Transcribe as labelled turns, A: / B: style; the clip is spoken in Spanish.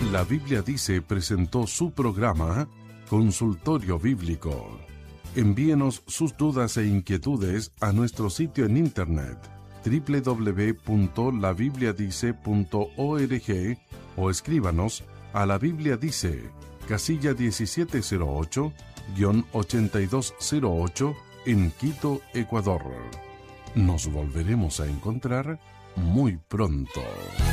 A: La Biblia Dice presentó su programa Consultorio Bíblico. Envíenos sus dudas e inquietudes a nuestro sitio en internet www.labibliadice.org o escríbanos a La Biblia Dice, casilla 1708-8208 en Quito, Ecuador. Nos volveremos a encontrar muy pronto.